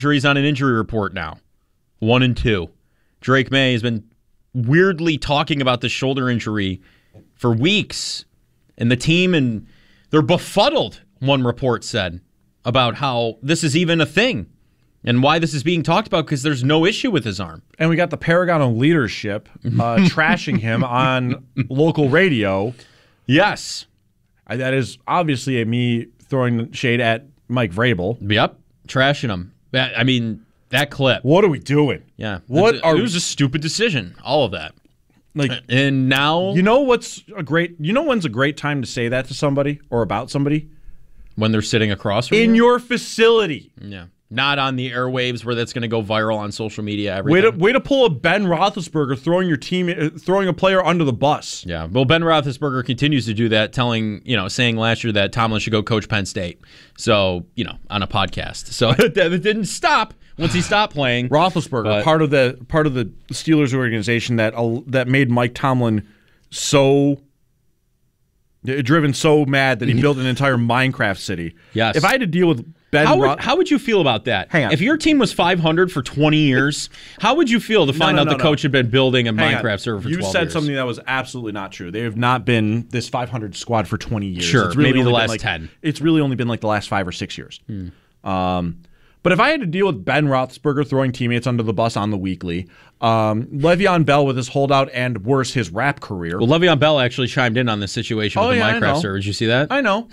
injuries on an injury report now. 1 and 2. Drake May has been weirdly talking about the shoulder injury for weeks. And the team, and they're befuddled, one report said, about how this is even a thing and why this is being talked about because there's no issue with his arm. And we got the paragon of leadership trashing him on local radio. Yes. That is obviously me throwing shade at Mike Vrabel. Yep. Trashing him. I mean, that clip. What are we doing? Yeah. It was a stupid decision. All of that. And now, when's a great time to say that to somebody or about somebody? When they're sitting across from in your facility. Yeah. Not on the airwaves where that's going to go viral on social media. Way to pull a Ben Roethlisberger throwing a player under the bus. Yeah. Well, Ben Roethlisberger continues to do that, saying last year that Tomlin should go coach Penn State. So, on a podcast. So that didn't stop once he stopped playing. Roethlisberger, part of the Steelers organization that made Mike Tomlin so driven so mad that he built an entire Minecraft city. Yes. If I had to deal with Ben how would you feel about that? Hang on. If your team was 500 for 20 years, how would you feel to find out the coach had been building a Minecraft server for 12 years? You said something that was absolutely not true. They have not been this 500 squad for 20 years. Sure, it's really maybe the last 10. It's really only been like the last 5 or 6 years. But if I had to deal with Ben Roethlisberger throwing teammates under the bus on the weekly, Le'Veon Bell with his holdout and worse, his rap career. Well, Le'Veon Bell actually chimed in on this situation with the Minecraft server. Did you see that? I know.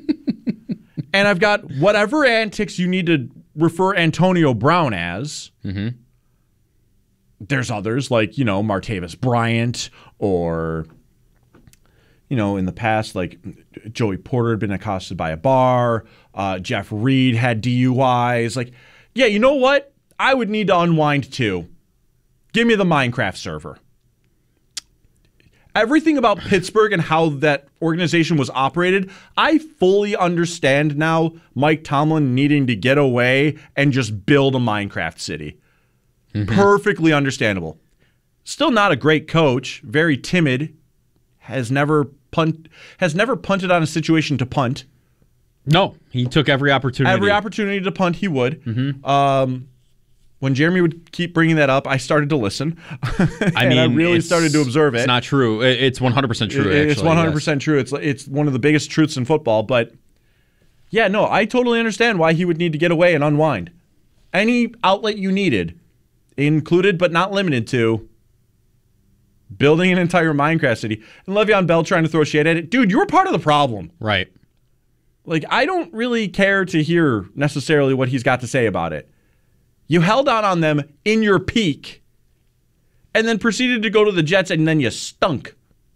And I've got whatever antics you need to refer Antonio Brown as. Mm-hmm. There's others like, Martavis Bryant or, in the past, like Joey Porter had been accosted by a bar. Jeff Reed had DUIs. Like, yeah, you know what? I would need to unwind too. Give me the Minecraft server. Everything about Pittsburgh and how that organization was operated, I fully understand now Mike Tomlin needing to get away and just build a Minecraft city. Mm-hmm. Perfectly understandable. Still not a great coach, very timid, has never punted on a situation to punt. No, he took every opportunity. Every opportunity to punt, he would. Mm-hmm. When Jeremy would keep bringing that up, I started to listen. I really started to observe it. It's not true. It's 100% true, actually. It's 100% true. It's one of the biggest truths in football. But, yeah, no, I totally understand why he would need to get away and unwind. Any outlet you needed, included but not limited to building an entire Minecraft city. And Le'Veon Bell trying to throw shade at it. Dude, you were part of the problem. Right. Like, I don't really care to hear necessarily what he's got to say about it. You held out on them in your peak and then proceeded to go to the Jets and then you stunk.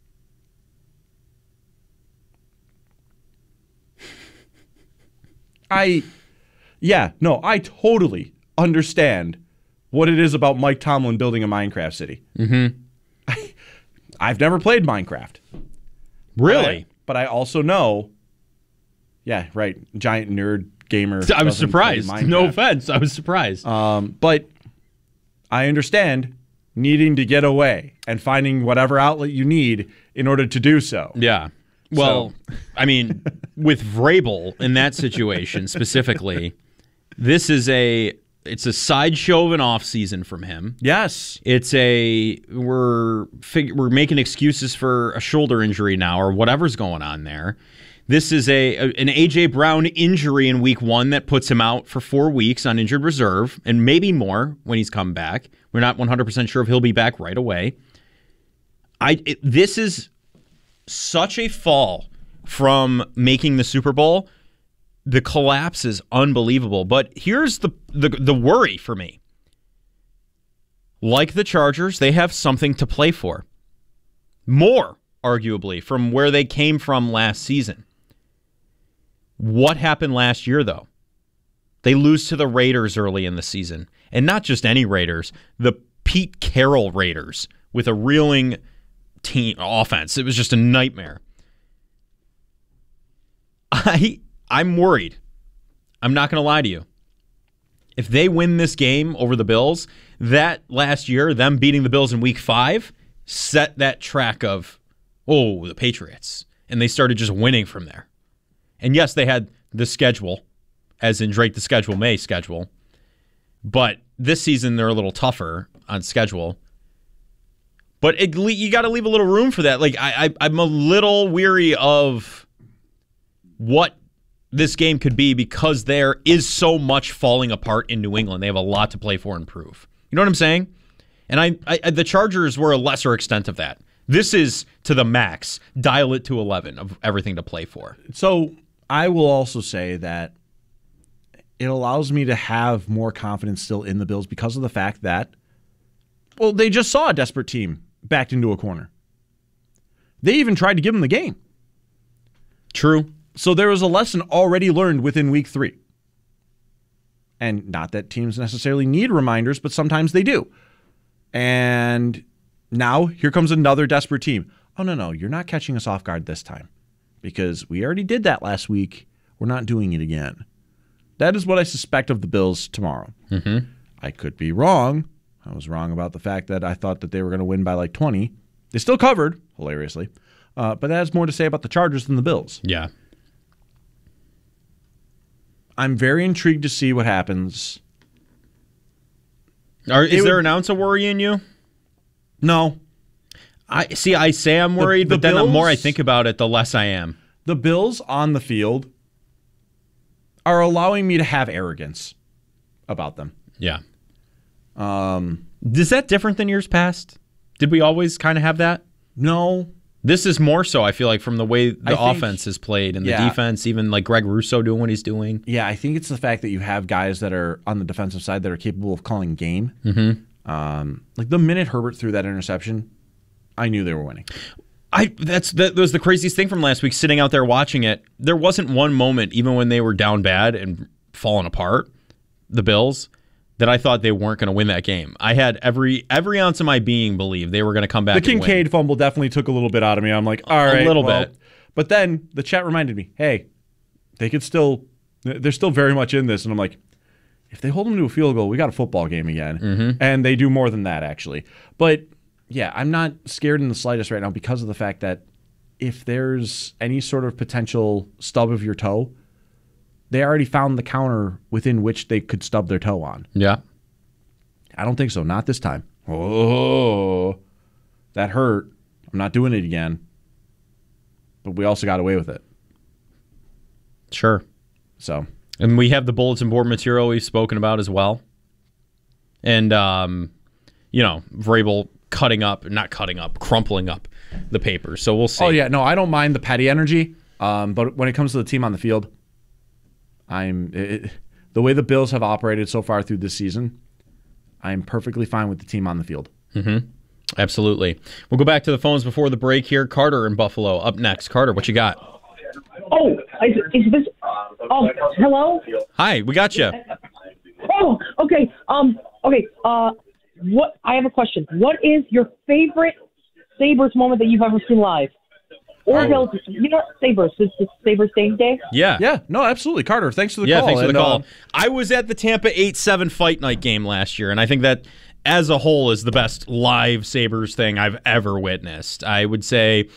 I totally understand what it is about Mike Tomlin building a Minecraft city. Mm-hmm. I've never played Minecraft. Really? But I also know, yeah, right, giant nerd gamer. I was surprised. No offense. I was surprised. But I understand needing to get away and finding whatever outlet you need in order to do so. Yeah. Well, with Vrabel in that situation specifically, this is it's a sideshow of an offseason from him. Yes. It's we're making excuses for a shoulder injury now or whatever's going on there. This is an A.J. Brown injury in week 1 that puts him out for 4 weeks on injured reserve and maybe more when he's come back. We're not 100% sure if he'll be back right away. This is such a fall from making the Super Bowl. The collapse is unbelievable. But here's the worry for me. Like the Chargers, they have something to play for. More, arguably, from where they came from last season. What happened last year, though? They lose to the Raiders early in the season. And not just any Raiders, the Pete Carroll Raiders with a reeling team offense. It was just a nightmare. I'm worried. I'm not going to lie to you. If they win this game over the Bills, that last year, them beating the Bills in week 5, set that track of, the Patriots. And they started just winning from there. And yes, they had the schedule, as in Drake the Schedule May schedule. But this season, they're a little tougher on schedule. But you got to leave a little room for that. Like I'm a little weary of what this game could be because there is so much falling apart in New England. They have a lot to play for and prove. You know what I'm saying? And the Chargers were a lesser extent of that. This is to the max. Dial it to 11 of everything to play for. So I will also say that it allows me to have more confidence still in the Bills because of the fact that, well, they just saw a desperate team backed into a corner. They even tried to give them the game. True. So there was a lesson already learned within week 3. And not that teams necessarily need reminders, but sometimes they do. And now here comes another desperate team. Oh, no, you're not catching us off guard this time because we already did that last week. We're not doing it again. That is what I suspect of the Bills tomorrow. Mm-hmm. I could be wrong. I was wrong about the fact that I thought that they were going to win by like 20. They still covered, hilariously. But that has more to say about the Chargers than the Bills. Yeah. I'm very intrigued to see what happens. Is there an ounce of worry in you? No. I say I'm worried, but then the more I think about it, the less I am. The Bills on the field are allowing me to have arrogance about them. Yeah. Is that different than years past? Did we always kind of have that? No. This is more so, I feel like, from the way the offense is played and the defense, even like Greg Russo doing what he's doing. Yeah, I think it's the fact that you have guys that are on the defensive side that are capable of calling game. Mm-hmm. Like the minute Herbert threw that interception, I knew they were winning. That was the craziest thing from last week, sitting out there watching it. There wasn't one moment, even when they were down bad and falling apart, the Bills, that I thought they weren't going to win that game. I had every ounce of my being believe they were going to come back and win. The Kincaid fumble definitely took a little bit out of me. I'm like, all right. A little bit. But then the chat reminded me, hey, they're still very much in this. And I'm like, if they hold them to a field goal, we got a football game again. Mm-hmm. And they do more than that, actually. But, yeah, I'm not scared in the slightest right now because of the fact that if there's any sort of potential stub of your toe, they already found the counter within which they could stub their toe on. Yeah. I don't think so. Not this time. Oh, that hurt. I'm not doing it again. But we also got away with it. Sure. So. And we have the bulletin board material we've spoken about as well. And, Vrabel crumpling up the paper. So we'll see. Oh, yeah. No, I don't mind the petty energy. But when it comes to the team on the field, the way the Bills have operated so far through this season, I'm perfectly fine with the team on the field. Mm-hmm. Absolutely. We'll go back to the phones before the break here. Carter in Buffalo up next. Carter, what you got? Oh, is this? Oh, hello. Hi, we got you. Oh, okay. What? I have a question. What is your favorite Sabres moment that you've ever seen live? Or Sabres. Is it Sabres game day? Yeah. Yeah. No, absolutely. Carter, thanks for the call. Yeah, thanks for the call. I was at the Tampa 8-7 Fight Night game last year, and I think that as a whole is the best live Sabres thing I've ever witnessed. I would say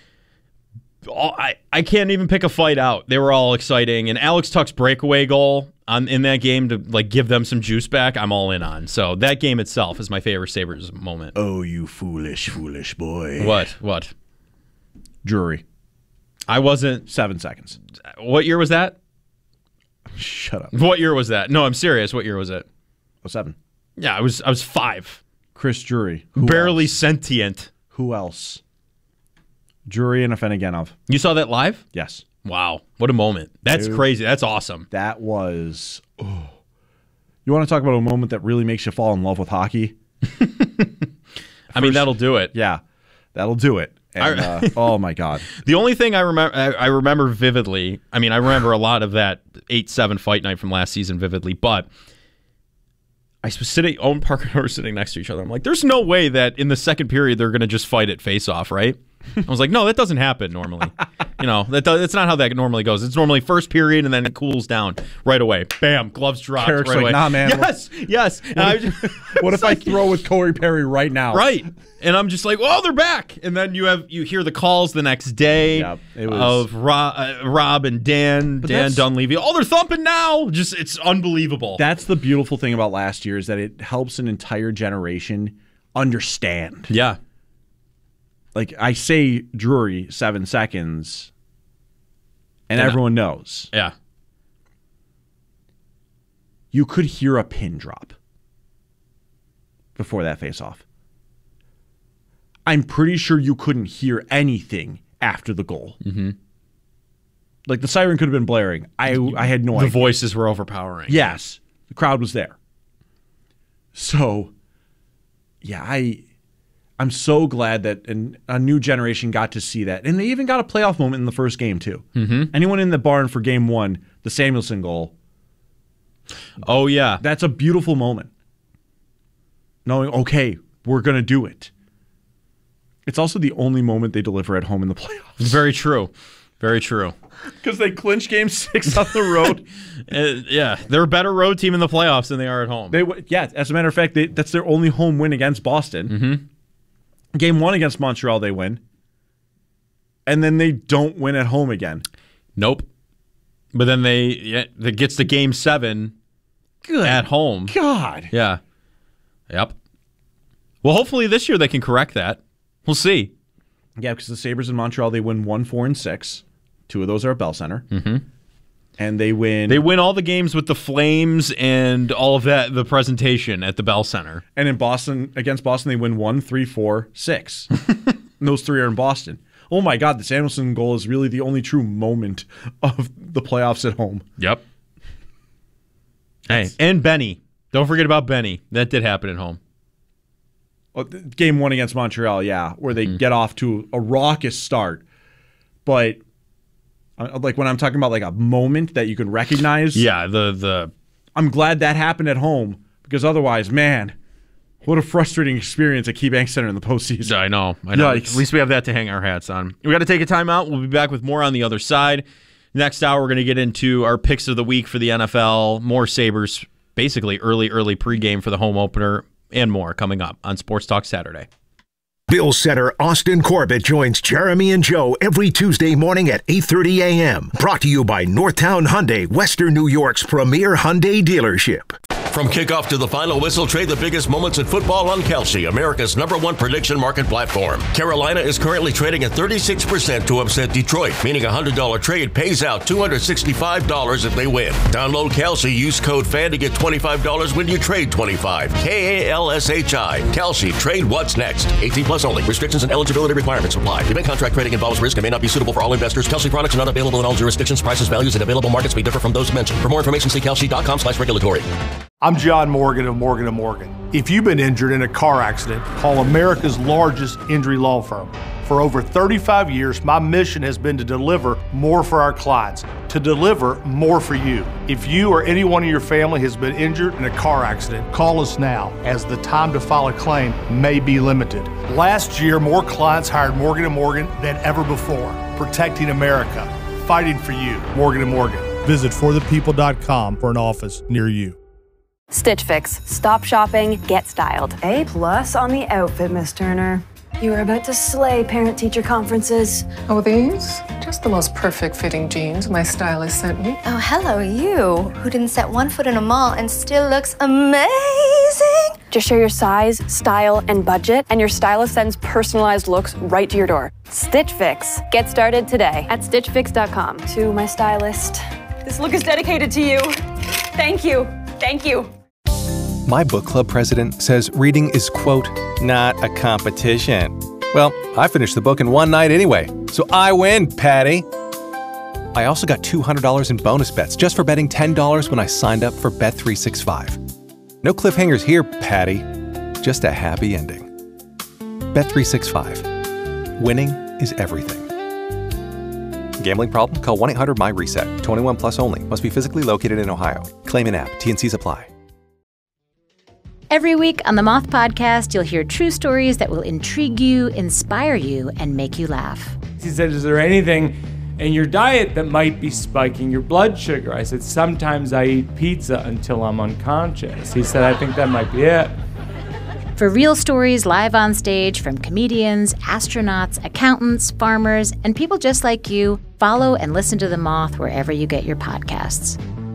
I can't even pick a fight out. They were all exciting. And Alex Tuch's breakaway goal in that game to give them some juice back, I'm all in on. So that game itself is my favorite Sabres moment. Oh, you foolish, foolish boy. What? Drury. I wasn't. 7 seconds. What year was that? Shut up. What year was that? No, I'm serious. What year was it? 07. Yeah, I was 5. Chris Drury. Barely sentient. Who else? Drury and Afinogenov. You saw that live? Yes. Wow. What a moment. That's crazy. That's awesome. That was... Oh. You want to talk about a moment that really makes you fall in love with hockey? I mean, that'll do it. Yeah, that'll do it. And, oh, my God. The only thing I remember vividly, I mean, I remember a lot of that 8-7 Fight Night from last season vividly, but I was sitting, Owen Parker and I were sitting next to each other. I'm like, there's no way that in the second period they're going to just fight at face-off, right? I was like, no, that doesn't happen normally. That's not how that normally goes. It's normally first period and then it cools down right away. Bam, gloves dropped Carrick's right like, away. nah, man. Yes. What if I throw with Corey Perry right now? Right. And I'm just like, oh, they're back. And then you hear the calls the next day of Rob and Dan Dunleavy. Oh, they're thumping now. Just, it's unbelievable. That's the beautiful thing about last year is that it helps an entire generation understand. Yeah. Like, I say Drury 7 seconds, and everyone knows. Yeah. You could hear a pin drop before that face-off. I'm pretty sure you couldn't hear anything after the goal. Mm-hmm. Like, the siren could have been blaring. I had no idea. The voices were overpowering. Yes. The crowd was there. So, yeah, I'm so glad that a new generation got to see that. And they even got a playoff moment in the first game, too. Mm-hmm. Anyone in the barn for game 1, the Samuelson goal. Oh, yeah. That's a beautiful moment. Knowing, okay, we're going to do it. It's also the only moment they deliver at home in the playoffs. Very true. Very true. Because they clinch game 6 on the road. Yeah, they're a better road team in the playoffs than they are at home. As a matter of fact, that's their only home win against Boston. Mm-hmm. Game 1 against Montreal, they win. And then they don't win at home again. Nope. But then that gets to game 7 at home. God. Yeah. Yep. Well, hopefully this year they can correct that. We'll see. Yeah, because the Sabres in Montreal, they win 1, 4, and 6. 2 of those are at Bell Center. Mm-hmm. And they win... They win all the games with the Flames and all of that, the presentation at the Bell Center. And in Boston, against Boston, they win 1, 3, 4, 6. And those 3 are in Boston. Oh my God, the Samuelson goal is really the only true moment of the playoffs at home. Yep. Hey, and Benny. Don't forget about Benny. That did happen at home. Game 1 against Montreal, yeah, where they get off to a raucous start. But like when I'm talking about like a moment that you can recognize. Yeah, the I'm glad that happened at home because otherwise, man, what a frustrating experience at KeyBank Center in the postseason. I know. Yikes. At least we have that to hang our hats on. We got to take a timeout. We'll be back with more on the other side. Next hour, we're going to get into our picks of the week for the NFL, more Sabres, basically early pregame for the home opener, and more coming up on Sports Talk Saturday. Bill Center Austin Corbett joins Jeremy and Joe every Tuesday morning at 8:30 a.m. Brought to you by Northtown Hyundai, Western New York's premier Hyundai dealership. From kickoff to the final whistle, trade the biggest moments in football on Kalshi, America's #1 prediction market platform. Carolina is currently trading at 36% to upset Detroit, meaning a $100 trade pays out $265 if they win. Download Kalshi, use code FAN to get $25 when you trade $25. KALSHI. Kalshi, trade what's next. 18 plus only. Restrictions and eligibility requirements apply. Event contract trading involves risk and may not be suitable for all investors. Kalshi products are not available in all jurisdictions. Prices, values, and available markets may differ from those mentioned. For more information, see kalshi.com/regulatory. I'm John Morgan of Morgan & Morgan. If you've been injured in a car accident, call America's largest injury law firm. For over 35 years, my mission has been to deliver more for our clients, to deliver more for you. If you or anyone in your family has been injured in a car accident, call us now, as the time to file a claim may be limited. Last year, more clients hired Morgan & Morgan than ever before, protecting America, fighting for you. Morgan & Morgan. Visit forthepeople.com for an office near you. Stitch Fix. Stop shopping, get styled. A+ on the outfit, Miss Turner. You are about to slay parent-teacher conferences. Oh, these? Just the most perfect fitting jeans my stylist sent me. Oh, hello, you, who didn't set one foot in a mall and still looks amazing. Just share your size, style, and budget, and your stylist sends personalized looks right to your door. Stitch Fix. Get started today at StitchFix.com. To my stylist. This look is dedicated to you. Thank you. Thank you. My book club president says reading is, quote, not a competition. Well, I finished the book in one night anyway, so I win, Patty. I also got $200 in bonus bets just for betting $10 when I signed up for Bet365. No cliffhangers here, Patty. Just a happy ending. Bet365. Winning is everything. Gambling problem? Call 1-800-MY-RESET. 21 plus only. Must be physically located in Ohio. Claim in app. T&Cs apply. Every week on the Moth Podcast, you'll hear true stories that will intrigue you, inspire you, and make you laugh. He said, is there anything and your diet that might be spiking your blood sugar. I said, sometimes I eat pizza until I'm unconscious. He said, I think that might be it. For real stories live on stage from comedians, astronauts, accountants, farmers, and people just like you, follow and listen to The Moth wherever you get your podcasts.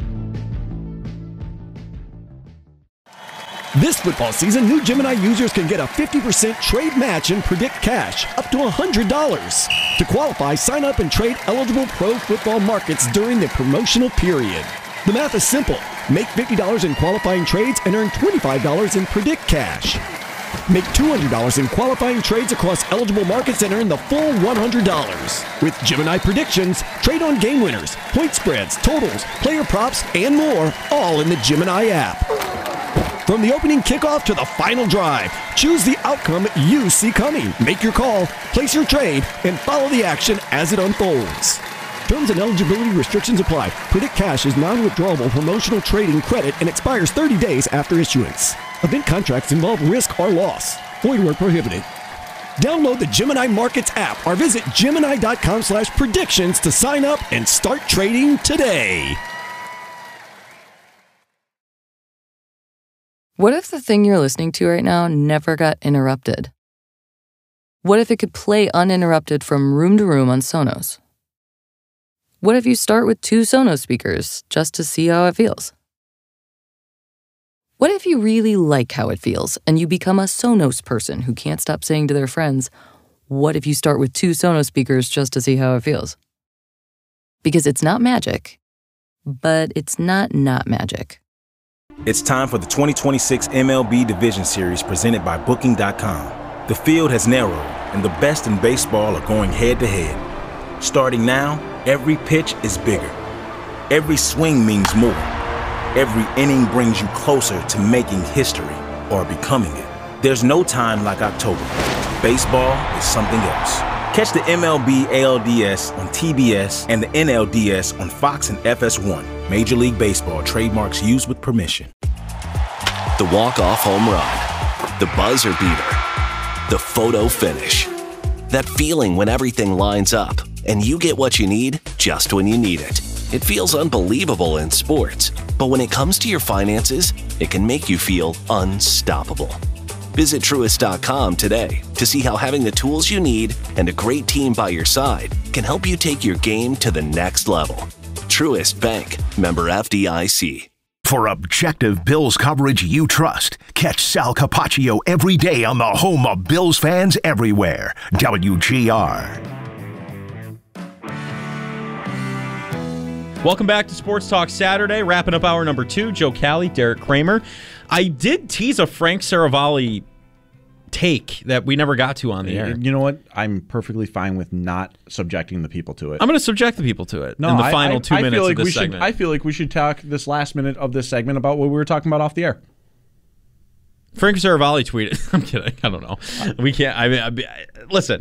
This football season, new Gemini users can get a 50% trade match and predict cash up to $100. To qualify, sign up and trade eligible pro football markets during the promotional period. The math is simple. Make $50 in qualifying trades and earn $25 in predict cash. Make $200 in qualifying trades across eligible markets and earn the full $100. With Gemini Predictions, trade on game winners, point spreads, totals, player props, and more, all in the Gemini app. From the opening kickoff to the final drive, choose the outcome you see coming. Make your call, place your trade, and follow the action as it unfolds. Terms and eligibility restrictions apply. Predict Cash is non-withdrawable promotional trading credit and expires 30 days after issuance. Event contracts involve risk or loss. Void where prohibited. Download the Gemini Markets app or visit Gemini.com/predictions to sign up and start trading today. What if the thing you're listening to right now never got interrupted? What if it could play uninterrupted from room to room on Sonos? What if you start with 2 Sonos speakers just to see how it feels? What if you really like how it feels and you become a Sonos person who can't stop saying to their friends, what if you start with 2 Sonos speakers just to see how it feels? Because it's not magic, but it's not magic. It's time for the 2026 MLB Division Series presented by Booking.com. The field has narrowed, and the best in baseball are going head-to-head. Starting now, every pitch is bigger. Every swing means more. Every inning brings you closer to making history or becoming it. There's no time like October. Baseball is something else. Catch the MLB ALDS on TBS and the NLDS on Fox and FS1. Major League Baseball trademarks used with permission. The walk-off home run, the buzzer beater, the photo finish. That feeling when everything lines up and you get what you need just when you need it. It feels unbelievable in sports, but when it comes to your finances, it can make you feel unstoppable. Visit Truist.com today to see how having the tools you need and a great team by your side can help you take your game to the next level. Truist Bank, member FDIC. For objective Bills coverage you trust, catch Sal Capaccio every day on the home of Bills fans everywhere, WGR. Welcome back to Sports Talk Saturday, wrapping up hour number 2. Joe Cali, Derek Kramer. I did tease a Frank Saravalli take that we never got to on the air. You know what? I'm perfectly fine with not subjecting the people to it. I'm going to subject the people to it in the final 2 minutes of this segment. I feel like we should talk this last minute of this segment about what we were talking about off the air. Frank Saravalli tweeted. I'm kidding. I don't know. We can't. Listen.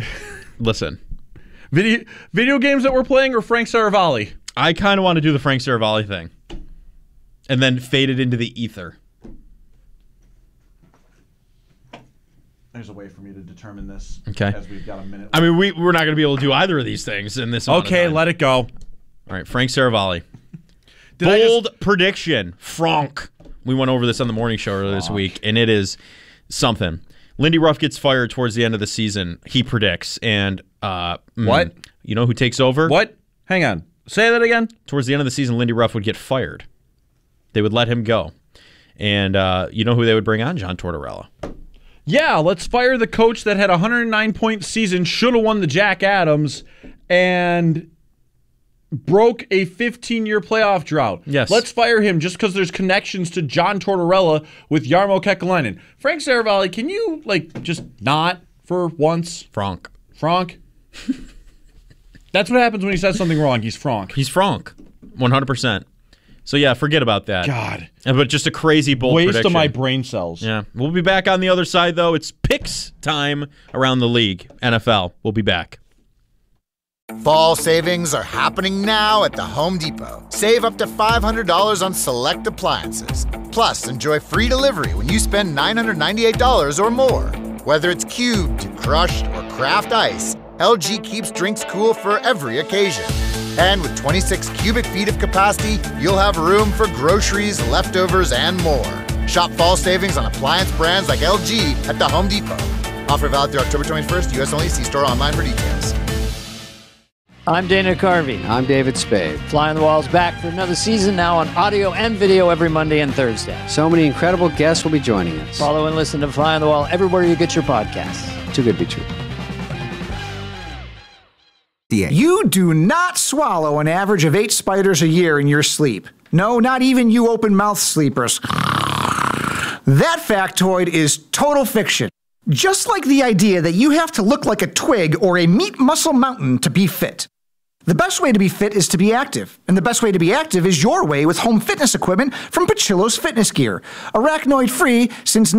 Video games that we're playing or Frank Saravalli? I kind of want to do the Frank Saravalli thing and then fade it into the ether. There's a way for me to determine this. Okay. As we've got a minute left. I mean, we're not going to be able to do either of these things in this. Okay, let it go. All right, Frank Saravalli. Bold prediction. Frank. We went over this on the morning show earlier this week, and it is something. Lindy Ruff gets fired towards the end of the season, he predicts. And what? You know who takes over? What? Hang on. Say that again. Towards the end of the season, Lindy Ruff would get fired. They would let him go. And you know who they would bring on? John Tortorella. Yeah, let's fire the coach that had a 109-point season, should have won the Jack Adams, and broke a 15-year playoff drought. Yes. Let's fire him just because there's connections to John Tortorella with Jarmo Kekalainen. Frank Saravalli, can you, just not for once? Frank. That's what happens when he says something wrong. He's Frank. 100%. So, yeah, forget about that. God. But just a crazy bold waste prediction. of my brain cells. Yeah. We'll be back on the other side, though. It's picks time around the league. NFL. We'll be back. Fall savings are happening now at the Home Depot. Save up to $500 on select appliances. Plus, enjoy free delivery when you spend $998 or more. Whether it's cubed, crushed, or craft ice, LG keeps drinks cool for every occasion. And with 26 cubic feet of capacity, you'll have room for groceries, leftovers, and more. Shop fall savings on appliance brands like LG at the Home Depot. Offer valid through October 21st. U.S. only. See store online for details. I'm Dana Carvey. I'm David Spade. Fly on the Wall's back for another season, now on audio and video every Monday and Thursday. So many incredible guests will be joining us. Follow and listen to Fly on the Wall everywhere you get your podcasts. Too good to be true. You do not swallow an average of 8 spiders a year in your sleep. No, not even you open-mouth sleepers. That factoid is total fiction. Just like the idea that you have to look like a twig or a meat muscle mountain to be fit. The best way to be fit is to be active, and the best way to be active is your way with home fitness equipment from Pachillos Fitness Gear. Arachnoid-free since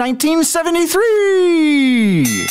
1973!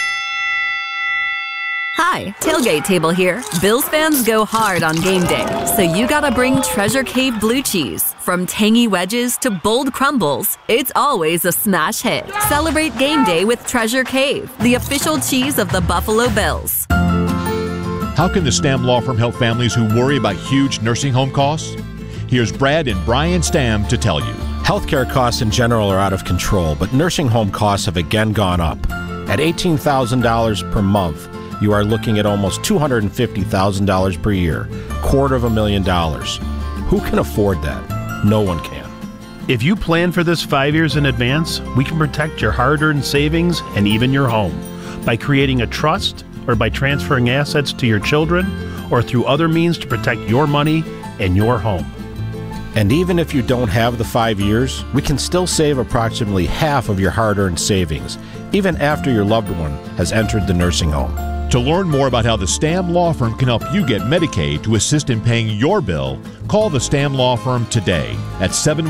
Hi, Tailgate Table here. Bills fans go hard on game day, so you gotta bring Treasure Cave Blue Cheese. From tangy wedges to bold crumbles, it's always a smash hit. Celebrate game day with Treasure Cave, the official cheese of the Buffalo Bills. How can the Stamm Law Firm help families who worry about huge nursing home costs? Here's Brad and Brian Stamm to tell you. Healthcare costs in general are out of control, but nursing home costs have again gone up. At $18,000 per month, you are looking at almost $250,000 per year, $250,000. Who can afford that? No one can. If you plan for this 5 years in advance, we can protect your hard-earned savings and even your home by creating a trust or by transferring assets to your children or through other means to protect your money and your home. And even if you don't have the 5 years, we can still save approximately half of your hard-earned savings, even after your loved one has entered the nursing home. To learn more about how the Stamm Law Firm can help you get Medicaid to assist in paying your bill, call the Stamm Law Firm today at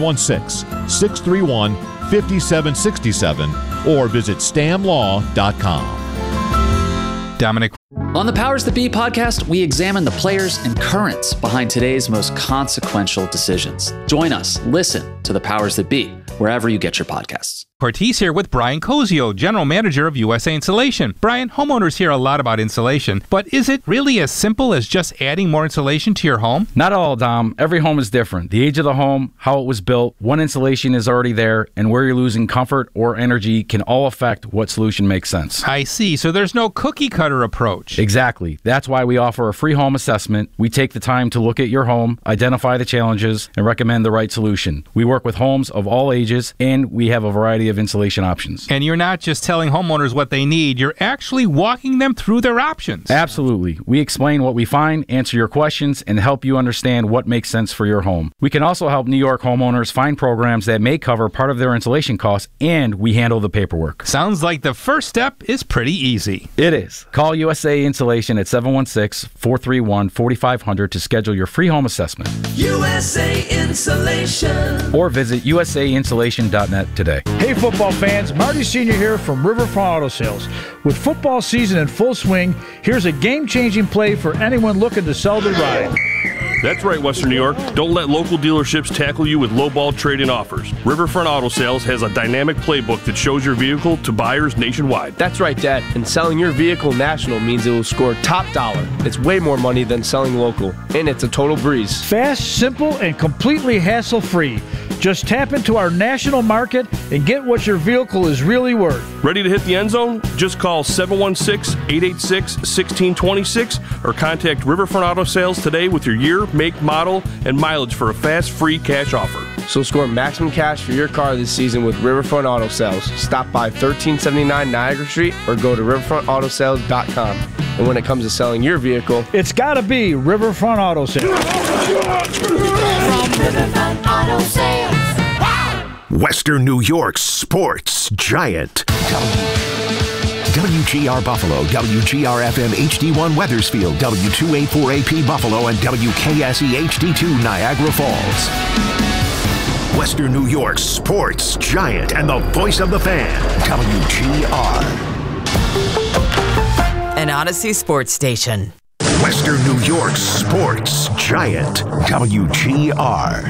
716-631-5767 or visit stammlaw.com. Dominic. On the Powers That Be podcast, we examine the players and currents behind today's most consequential decisions. Join us, listen to the Powers That Be, wherever you get your podcasts. Cortese here with Brian Cozio, General Manager of USA Insulation. Brian, homeowners hear a lot about insulation, but is it really as simple as just adding more insulation to your home? Not all, Dom. Every home is different. The age of the home, how it was built, what insulation is already there, and where you're losing comfort or energy can all affect what solution makes sense. I see. So there's no cookie-cutter approach. Exactly. That's why we offer a free home assessment. We take the time to look at your home, identify the challenges, and recommend the right solution. We work with homes of all ages, and we have a variety of insulation options. And you're not just telling homeowners what they need, you're actually walking them through their options. Absolutely. We explain what we find, answer your questions, and help you understand what makes sense for your home. We can also help New York homeowners find programs that may cover part of their insulation costs, and we handle the paperwork. Sounds like the first step is pretty easy. It is. Call USA Insulation at 716-431-4500 to schedule your free home assessment. USA Insulation. Or visit usainsulation.net today. Hey football fans, Marty Sr. here from Riverfront Auto Sales. With football season in full swing, here's a game-changing play for anyone looking to sell the ride. That's right, Western New York. Don't let local dealerships tackle you with lowball trade-in offers. Riverfront Auto Sales has a dynamic playbook that shows your vehicle to buyers nationwide. That's right, Dad. And selling your vehicle national means it will score top dollar. It's way more money than selling local, and it's a total breeze. Fast, simple, and completely hassle-free. Just tap into our national market and get what your vehicle is really worth. Ready to hit the end zone? Just call 716-886-1626 or contact Riverfront Auto Sales today with your year, make, model, and mileage for a fast, free cash offer. So score maximum cash for your car this season with Riverfront Auto Sales. Stop by 1379 Niagara Street or go to riverfrontautosales.com. And when it comes to selling your vehicle, it's got to be Riverfront Auto Sales. Riverfront Auto Sales. Western New York's sports giant. WGR Buffalo, WGR-FM HD1 Weathersfield, W284AP Buffalo, and WKSE HD2 Niagara Falls. Western New York's sports giant and the voice of the fan, WGR. An Odyssey sports station. Western New York's sports giant, WGR.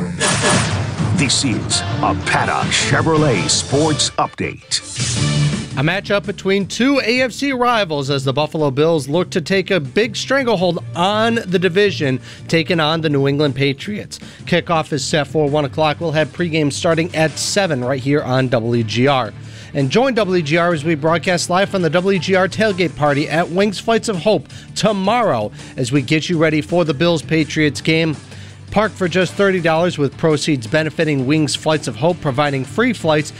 This is a Paddock Chevrolet Sports Update. A matchup between two AFC rivals as the Buffalo Bills look to take a big stranglehold on the division, taking on the New England Patriots. Kickoff is set for 1 o'clock. We'll have pregame starting at 7 right here on WGR. And join WGR as we broadcast live from the WGR Tailgate Party at Wings Flights of Hope tomorrow as we get you ready for the Bills-Patriots game. Park for just $30 with proceeds benefiting Wings Flights of Hope, providing free flights